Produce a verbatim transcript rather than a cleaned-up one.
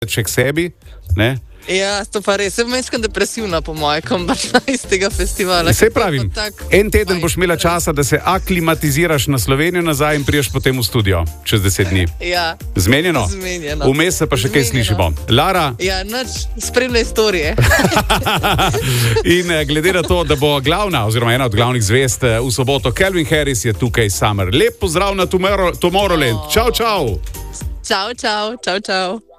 še k sebi, ne? Ja, to pa res. Sem mečkam depresivna po moje, kom baš iz tega festivala. Sej pravim, en teden boš imela časa, da se aklimatiziraš na Slovenijo nazaj in priješ potem v studio čez deset dni. Ja. Zmenjeno? Zmenjeno. Vmes se pa še kaj slišimo. Lara? Ja, nič, spremljaj storije. In glede na to, da bo glavna, oziroma ena od glavnih zvest v soboto, Calvin Harris je tukaj Summer. Lep pozdrav na Tomorrow, Tomorrowland. Čau, čau. Čau, čau, čau, čau.